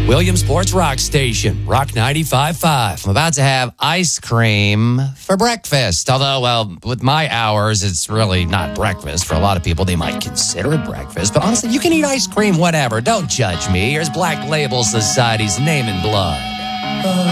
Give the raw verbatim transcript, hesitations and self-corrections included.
Williamsport's Rock Station, Rock ninety-five point five. I'm about to have ice cream for breakfast. Although, well, with my hours, it's really not breakfast. For a lot of people, they might consider it breakfast. But honestly, you can eat ice cream, whatever. Don't judge me. Here's Black Label Society's Name in Blood.